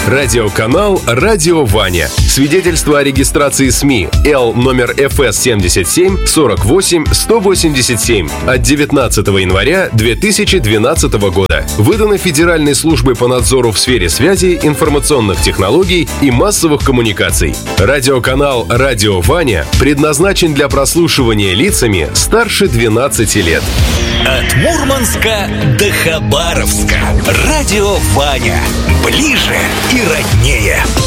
Радиоканал «Радио Ваня». Свидетельство о регистрации СМИ Л номер ФС 77 48 187 от 19 января 2012 года. Выдано Федеральной службой по надзору в сфере связи, информационных технологий и массовых коммуникаций. Радиоканал «Радио Ваня» предназначен для прослушивания лицами старше 12 лет. От Мурманска до Хабаровска. Радио Ваня. Ближе и роднее.